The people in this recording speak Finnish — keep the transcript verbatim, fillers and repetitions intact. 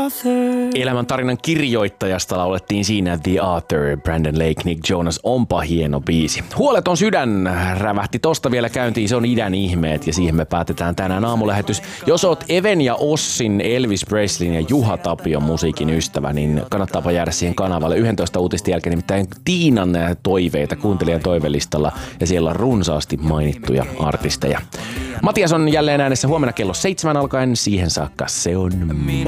Elämän tarinan kirjoittajasta laulettiin siinä The Author, Brandon Lake, Nick Jonas. Onpa hieno biisi. Huoleton sydän rävähti tosta vielä käyntiin, se on idän ihmeet ja siihen me päätetään tänään aamulähetys. Jos oot Even ja Ossin, Elvis Presleyn ja Juha Tapion musiikin ystävä, niin kannattaapa jäädä siihen kanavalle. yksitoista uutisten jälkeen nimittäin Tiinan toiveita kuuntelijan toivelistalla ja siellä on runsaasti mainittuja artisteja. Matias on jälleen äänessä huomenna kello seitsemän alkaen. Siihen saakka se on